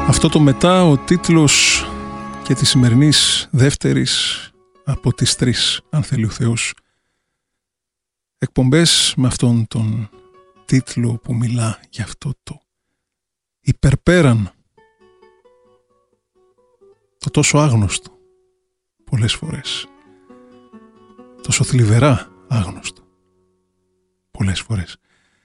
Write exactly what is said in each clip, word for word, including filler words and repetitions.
Αυτό το μετά, ο τίτλος και της σημερινής δεύτερης από τις τρεις, αν θέλει ο Θεός, εκπομπές με αυτόν τον τίτλο που μιλά για αυτό το υπερπέραν, το τόσο άγνωστο πολλές φορές, τόσο θλιβερά άγνωστο πολλές φορές.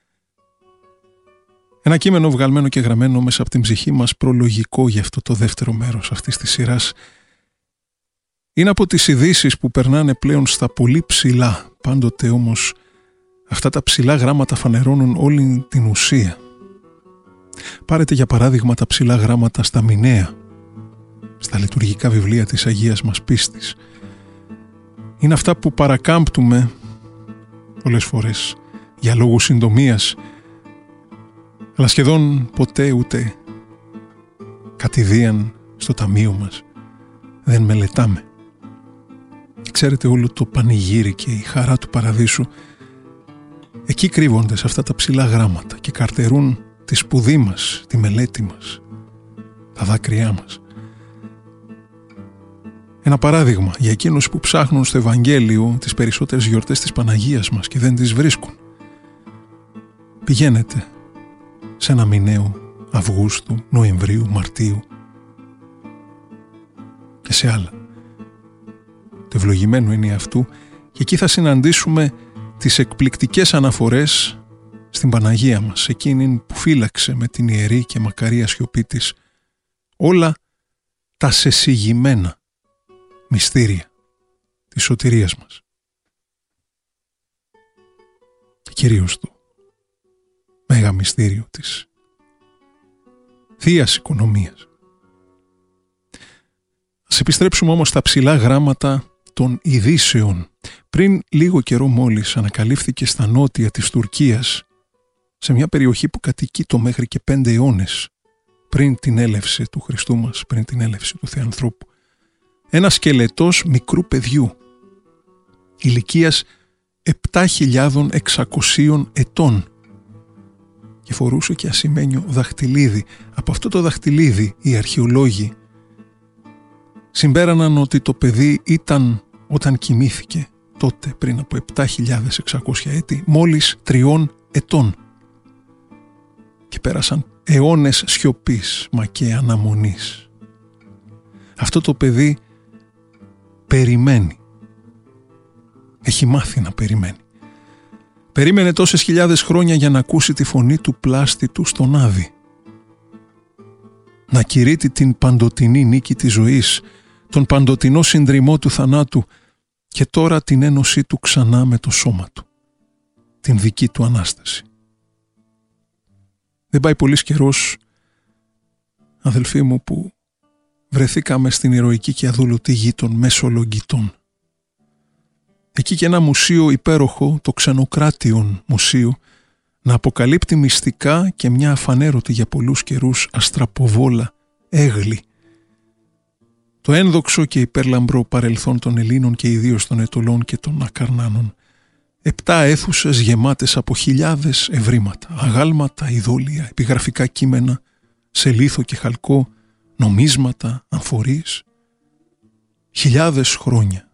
Ένα κείμενο βγαλμένο και γραμμένο μέσα από την ψυχή μας, προλογικό για αυτό το δεύτερο μέρος αυτής της σειράς. Είναι από τις ειδήσεις που περνάνε πλέον στα πολύ ψηλά, πάντοτε όμως αυτά τα ψηλά γράμματα φανερώνουν όλη την ουσία. Πάρετε για παράδειγμα τα ψηλά γράμματα στα μηνέα, στα λειτουργικά βιβλία της Αγίας μας πίστης. Είναι αυτά που παρακάμπτουμε πολλές φορές για λόγους συντομίας, αλλά σχεδόν ποτέ ούτε κατηδίαν στο ταμείο μας δεν μελετάμε. Ξέρετε, όλο το πανηγύρι και η χαρά του παραδείσου εκεί κρύβονται σε αυτά τα ψηλά γράμματα και καρτερούν τη σπουδή μας, τη μελέτη μας, τα δάκρυά μας. Ένα παράδειγμα για εκείνους που ψάχνουν στο Ευαγγέλιο τις περισσότερες γιορτές της Παναγίας μας και δεν τις βρίσκουν. Πηγαίνετε σε ένα μηναίο Αυγούστου, Νοεμβρίου, Μαρτίου και σε άλλα. Το ευλογημένο είναι αυτού και εκεί θα συναντήσουμε τις εκπληκτικές αναφορές στην Παναγία μας, εκείνη που φύλαξε με την ιερή και μακαρία σιωπή της όλα τα σεσυγημένα μυστήρια της σωτηρίας μας και κυρίως το μέγα μυστήριο της Θείας Οικονομίας. Ας επιστρέψουμε όμως στα ψηλά γράμματα των ειδήσεων. Πριν λίγο καιρό μόλις ανακαλύφθηκε στα νότια της Τουρκίας, σε μια περιοχή που κατοικεί το μέχρι και πέντε αιώνες πριν την έλευση του Χριστού μας, πριν την έλευση του Θεανθρώπου, ένα σκελετός μικρού παιδιού ηλικίας επτά χιλιάδες εξακόσια ετών και φορούσε και ασημένιο δαχτυλίδι. Από αυτό το δαχτυλίδι οι αρχαιολόγοι συμπέραναν ότι το παιδί ήταν, όταν κοιμήθηκε τότε πριν από επτά χιλιάδες εξακόσια έτη, μόλις τριών ετών και πέρασαν αιώνες σιωπής μα και αναμονής. Αυτό το παιδί περιμένει, έχει μάθει να περιμένει. Περίμενε τόσες χιλιάδες χρόνια για να ακούσει τη φωνή του πλάστη του στον Άδη, να κηρύττει την παντοτινή νίκη της ζωής, τον παντοτινό συντριμμό του θανάτου και τώρα την ένωσή του ξανά με το σώμα του, την δική του Ανάσταση. Δεν πάει πολύς καιρός, αδελφοί μου, που βρεθήκαμε στην ηρωική και αδούλωτη γη των Μεσολογγιτών. Εκεί και ένα μουσείο υπέροχο, το Ξενοκράτιον Μουσείο, να αποκαλύπτει μυστικά και μια αφανέρωτη για πολλούς καιρούς αστραποβόλα έγλη. Το ένδοξο και υπέρλαμπρο παρελθόν των Ελλήνων και ιδίως των Αιτωλών και των Ακαρνάνων. Επτά αίθουσες γεμάτες από χιλιάδες ευρήματα, αγάλματα, ειδόλια, επιγραφικά κείμενα, σε λίθο και χαλκό, νομίσματα, αμφορείς. Χιλιάδες χρόνια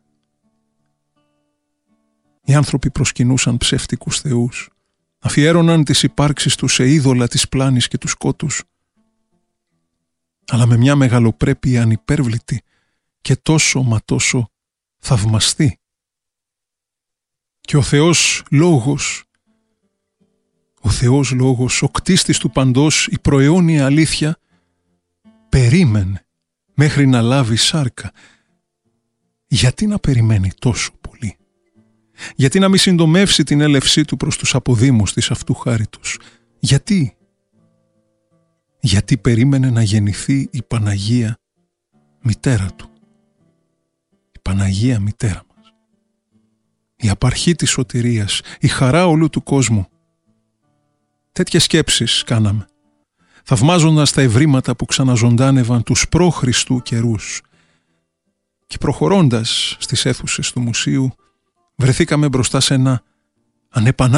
οι άνθρωποι προσκυνούσαν ψεύτικους θεούς, αφιέρωναν τις υπάρξεις τους σε είδωλα της πλάνης και του σκότους, αλλά με μια μεγαλοπρέπεια ανυπέρβλητη και τόσο μα τόσο θαυμαστή. Και ο Θεός Λόγος, ο Θεός Λόγος, ο κτίστης του παντός, η προαιώνια αλήθεια, περίμενε μέχρι να λάβει σάρκα. Γιατί να περιμένει τόσο πολύ? Γιατί να μη συντομεύσει την έλευσή του προς τους αποδήμους της αυτού χάριτος? Γιατί? Γιατί περίμενε να γεννηθεί η Παναγία μητέρα του. Η Παναγία μητέρα μας. Η απαρχή της σωτηρίας, η χαρά όλου του κόσμου. Τέτοιες σκέψεις κάναμε, θαυμάζοντας τα ευρήματα που ξαναζωντάνευαν τους προ-Χριστού καιρούς. Και προχωρώντας στις αίθουσες του μουσείου, βρεθήκαμε μπροστά σε ένα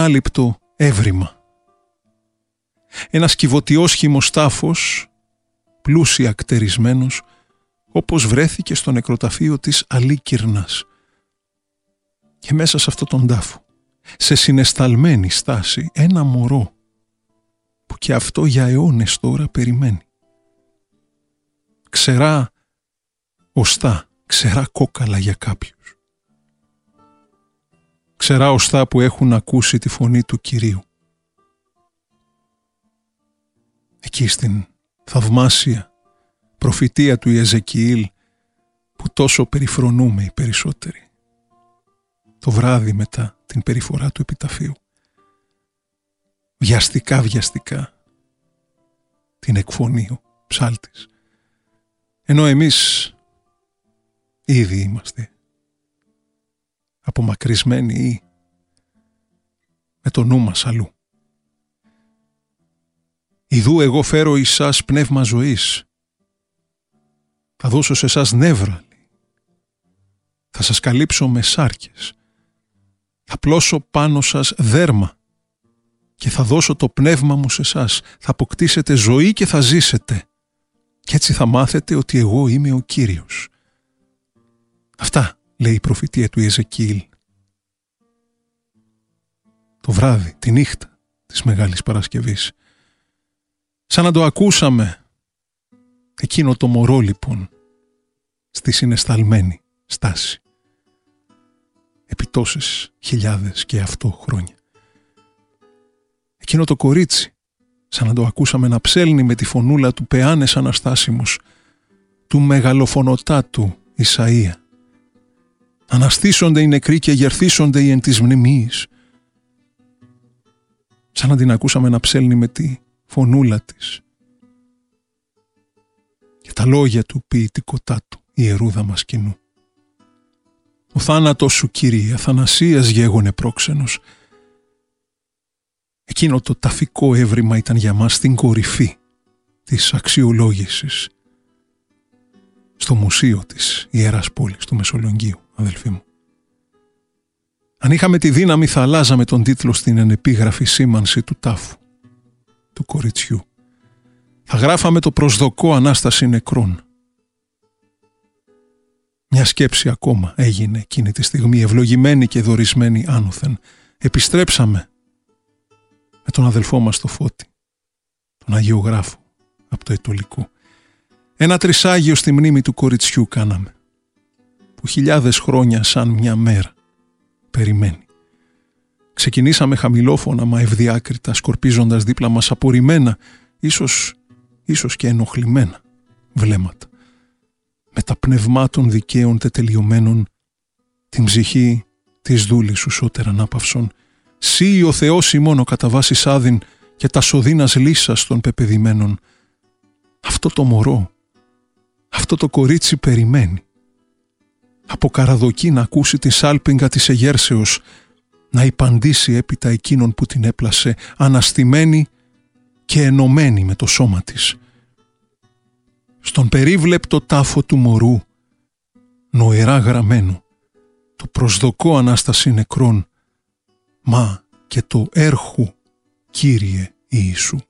ανεπανάληπτο έβριμα. Ένας κυβωτιόσχημος τάφος πλούσια κτερισμένος, όπως βρέθηκε στο νεκροταφείο της Αλίκυρνας. Και μέσα σε αυτό τον τάφο, σε συναισθαλμένη στάση, ένα μωρό που και αυτό για αιώνες τώρα περιμένει. Ξερά οστά, ξερά κόκαλα για κάποιους. Ξερά οστά που έχουν ακούσει τη φωνή του Κυρίου. Εκεί στην θαυμάσια προφητεία του Ιεζεκιήλ που τόσο περιφρονούμε οι περισσότεροι. Το βράδυ μετά την περιφορά του επιταφείου. Βιαστικά βιαστικά την εκφωνεί ο ψάλτης. Ενώ εμείς ήδη είμαστε απομακρυσμένοι ή με το νου μας αλλού. «Ιδού εγώ φέρω εις σας πνεύμα ζωής. Θα δώσω σε εσάς νεύρα. Θα σας καλύψω με σάρκες. Θα πλώσω πάνω σας δέρμα και θα δώσω το πνεύμα μου σε εσάς. Θα αποκτήσετε ζωή και θα ζήσετε. Και έτσι θα μάθετε ότι εγώ είμαι ο Κύριος». Αυτά λέει η προφητεία του Ιεζεκιήλ. Το βράδυ, τη νύχτα της Μεγάλης Παρασκευής. Σαν να το ακούσαμε εκείνο το μωρό λοιπόν στη συναισθαλμένη στάση επί τόσες χιλιάδες και αυτό χρόνια. Εκείνο το κορίτσι σαν να το ακούσαμε να ψέλνει με τη φωνούλα του πεάνες αναστάσιμος του μεγαλοφωνοτάτου Ισαΐα. Αναστήσονται οι νεκροί και γερθίσονται οι εν της μνημείας. Σαν να την ακούσαμε να ψέλνει με τη φωνούλα της και τα λόγια του ποιητικοτάτου ιερού Δαμασκηνού. «Ο θάνατος σου, Κύριε, αθανασίας γέγονε πρόξενος». Εκείνο το ταφικό έβριμα ήταν για μας την κορυφή της αξιολόγησης στο μουσείο της Ιεράς Πόλης του Μεσολογγίου, αδελφοί μου. Αν είχαμε τη δύναμη θα αλλάζαμε τον τίτλο στην ενεπίγραφη σήμανση του τάφου του κοριτσιού. Θα γράφαμε το προσδοκώ Ανάσταση νεκρών. Μια σκέψη ακόμα έγινε εκείνη τη στιγμή, ευλογημένη και δωρισμένη άνωθεν. Επιστρέψαμε με τον αδελφό μας το Φώτη, τον Αγιογράφο από το Ετωλικό. Ένα τρισάγιο στη μνήμη του κοριτσιού κάναμε, που χιλιάδες χρόνια σαν μια μέρα περιμένει. Ξεκινήσαμε χαμηλόφωνα μα ευδιάκριτα, σκορπίζοντας δίπλα μας απορριμμένα, ίσως, ίσως και ενοχλημένα βλέμματα. Με τα πνευμάτων δικαίων τετελειωμένων, την ψυχή της δούλης σου σώτερ ανάπαυσον, σύ ο Θεός ημών ο κατά βάσης άδειν και τα σωδίνας λύσας των πεπαιδημένων. Αυτό το μωρό, αυτό το κορίτσι περιμένει. Από καραδοκή να ακούσει τη σάλπιγγα της εγέρσεως, να υπαντήσει έπειτα εκείνον που την έπλασε, αναστημένη και ενωμένη με το σώμα της. Στον περίβλεπτο τάφο του μωρού, νοερά γραμμένο, το προσδοκώ Ανάσταση νεκρών, μα και το έρχου Κύριε Ιησού.